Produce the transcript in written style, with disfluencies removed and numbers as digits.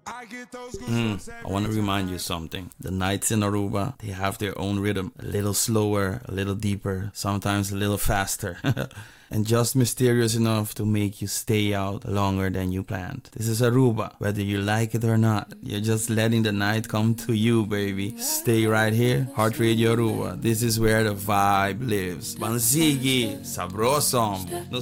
I want to remind you something. The nights in Aruba, they have their own rhythm. A little slower, a little deeper, sometimes a little faster. And just mysterious enough to make you stay out longer than you planned. This is Aruba, whether you like it or not. You're just letting the night come to you, baby. Stay right here, Heart Radio Aruba. This is where the vibe lives. Bansigi, sabrosom, no